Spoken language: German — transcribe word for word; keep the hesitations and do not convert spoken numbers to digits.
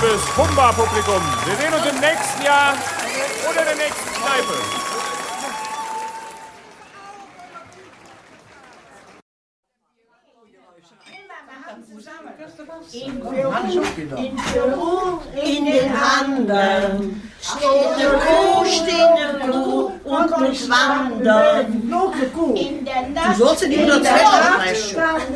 liebes Humba-Publikum. Wir sehen uns im nächsten Jahr oder der nächsten Kneipe. In Peru, in den Anden, steht eine Kuh, steht eine Kuh und muss wandern. In der Nacht, du sollst nicht nur das Wetter sprechen.